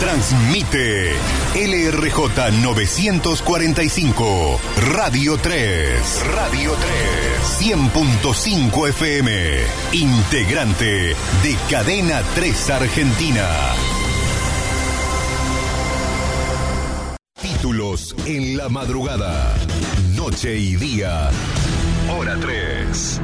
Transmite LRJ 945, Radio 3. Radio 3. 100.5 FM. Integrante de Cadena 3 Argentina. Títulos en la madrugada. Noche y día. Hora 3.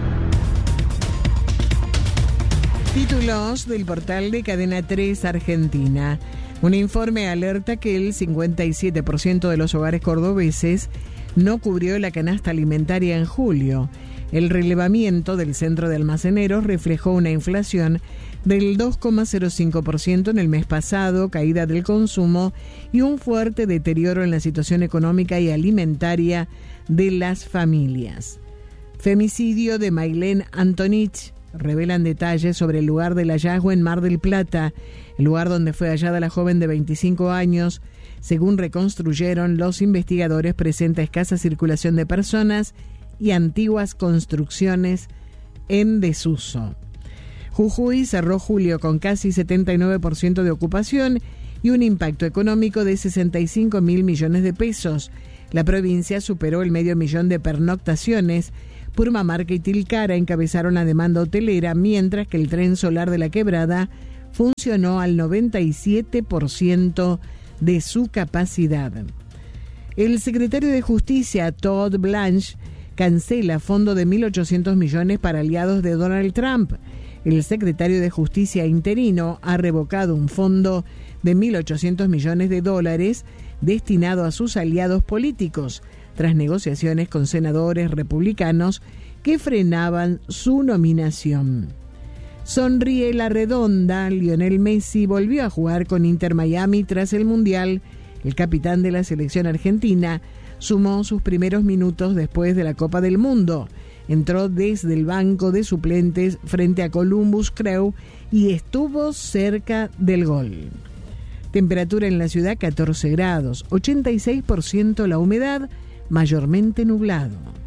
Títulos del portal de Cadena 3 Argentina. Un informe alerta que el 57% de los hogares cordobeses no cubrió la canasta alimentaria en julio. El relevamiento del Centro de Almaceneros reflejó una inflación del 2,05% en el mes pasado, caída del consumo y un fuerte deterioro en la situación económica y alimentaria de las familias. Femicidio de Mailén Antonich. Revelan detalles sobre el lugar del hallazgo en Mar del Plata, el lugar donde fue hallada la joven de 25 años. Según reconstruyeron los investigadores, presenta escasa circulación de personas y antiguas construcciones en desuso. Jujuy cerró julio con casi 79% de ocupación y un impacto económico de 65.000 millones de pesos. La provincia superó el 500.000 de pernoctaciones. Purmamarca y Tilcara encabezaron la demanda hotelera, mientras que el tren solar de la Quebrada funcionó al 97% de su capacidad. El secretario de Justicia, Todd Blanche, cancela fondo de 1.800 millones para aliados de Donald Trump. El secretario de Justicia interino ha revocado un fondo de 1.800 millones de dólares destinado a sus aliados políticos, tras negociaciones con senadores republicanos que frenaban su nominación. Sonríe la redonda. Lionel Messi volvió a jugar con Inter Miami tras el Mundial. El capitán de la selección argentina sumó sus primeros minutos después de la Copa del Mundo. Entró desde el banco de suplentes frente a Columbus Crew y estuvo cerca del gol. Temperatura en la ciudad 14 grados, 86% la humedad, mayormente nublado.